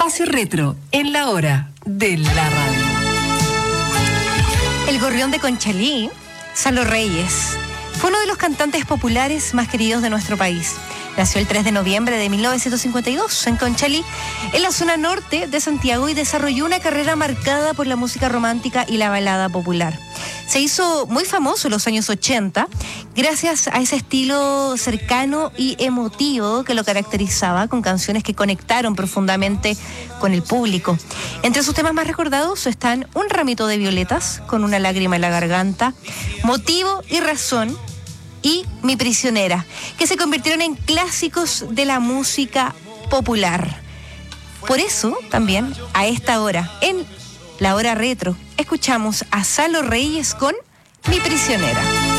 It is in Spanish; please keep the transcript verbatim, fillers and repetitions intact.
Espacio Retro en la hora de la radio. El gorrión de Conchalí, Salo Reyes, fue uno de los cantantes populares más queridos de nuestro país. Nació el tres de noviembre de mil novecientos cincuenta y dos en Conchalí, en la zona norte de Santiago, y desarrolló una carrera marcada por la música romántica y la balada popular. Se hizo muy famoso en los años ochenta gracias a ese estilo cercano y emotivo que lo caracterizaba, con canciones que conectaron profundamente con el público. Entre sus temas más recordados están Un ramito de violetas, Con una lágrima en la garganta, Motivo y razón y Mi prisionera, que se convirtieron en clásicos de la música popular. Por eso, también, a esta hora, en la hora retro, escuchamos a Salo Reyes con Mi prisionera.